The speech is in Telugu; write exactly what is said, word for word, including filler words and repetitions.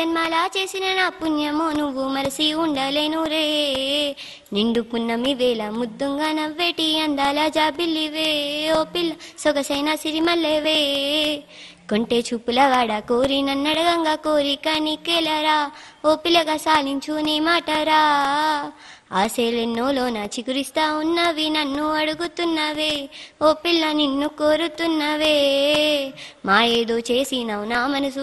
జన్మలా చేసిన నా పుణ్యమో నువ్వు మరసి ఉండలేను రే. నిండు పున్నమి వేళ ముద్దుంగా నవ్వేటి అందాల జాబిల్లివే. ఓ పిల్ల సొగసైన సిరిమల్లెవే. కొంటే చూపుల వాడ కోరి నన్నడగంగా కోరిక నీకెలరా. ఓ పిల్లగా సాలించు నీ మాటరా. ఆశలెన్నోలోన చిగురిస్తా ఉన్నవి నన్ను అడుగుతున్నవే. ఓ పిల్ల నిన్ను కోరుతున్నవే. మా ఏదో చేసినావు నా మనసు